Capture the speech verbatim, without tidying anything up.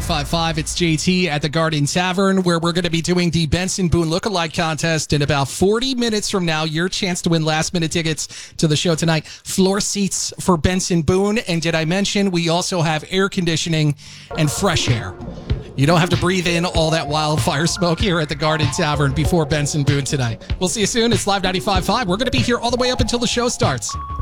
ninety-five point five. It's J T at the Garden Tavern, where we're going to be doing the Benson Boone Lookalike Contest in about forty minutes from now. Your chance to win last-minute tickets to the show tonight. Floor seats for Benson Boone. And did I mention we also have air conditioning and fresh air? You don't have to breathe in all that wildfire smoke here at the Garden Tavern before Benson Boone tonight. We'll see you soon. It's Live ninety-five point five. We're going to be here all the way up until the show starts.